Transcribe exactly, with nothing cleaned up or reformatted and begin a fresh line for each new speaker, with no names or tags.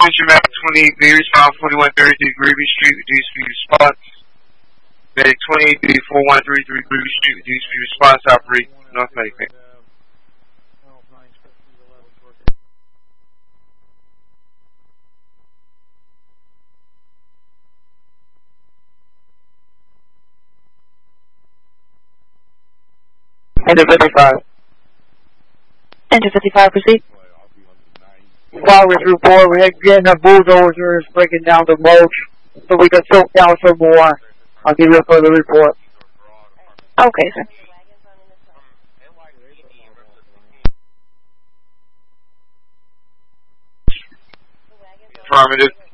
Attention Medic twenty-eight B, respond forty-one thirty-three Grevy Street, reduce speed response. Medic twenty-eight B, forty-one thirty-three Grevy Street, reduce speed response, operate North Medic.
Enter fifty-five.
Enter fifty-five, proceed.
Progress report, we're getting a bulldozers breaking down the mulch so we can soak down some more. I'll give you a further report.
Okay, sir.
Affirmative.